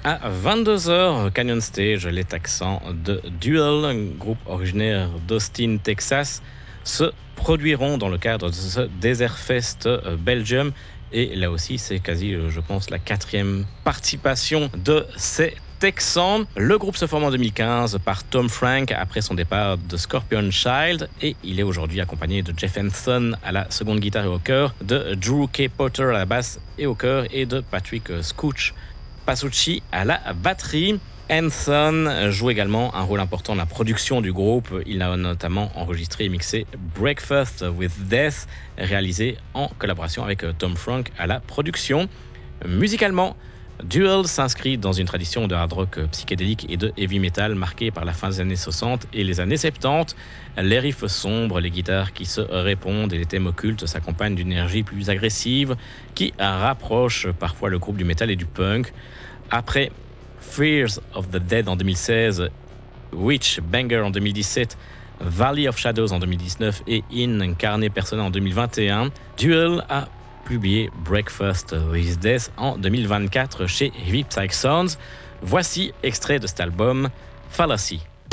À 22h, Canyon Stage, les Texans de Duel, un groupe originaire d'Austin, Texas, se produiront dans le cadre de ce Desert Fest Belgium. Et là aussi, c'est quasi, je pense, la 4e participation de ces Texans. Le groupe se forme en 2015 par Tom Frank après son départ de Scorpion Child et il est aujourd'hui accompagné de Jeff Henson à la seconde guitare et au chœur, de Drew K. Potter à la basse et au chœur et de Patrick Scooch Pasucci à la batterie. Henson joue également un rôle important dans la production du groupe. Il a notamment enregistré et mixé Breakfast with Death, réalisé en collaboration avec Tom Frank à la production. Musicalement, Duel s'inscrit dans une tradition de hard rock psychédélique et de heavy metal marquée par la fin des années 60 et les années 70. Les riffs sombres, les guitares qui se répondent et les thèmes occultes s'accompagnent d'une énergie plus agressive qui rapproche parfois le groupe du metal et du punk. Après Fears of the Dead en 2016, Witch Banger en 2017, Valley of Shadows en 2019 et In Carne Persona en 2021, Duel a publié Breakfast with Death en 2024 chez Heavy Psych Sounds. Voici extrait de cet album, Fallacy.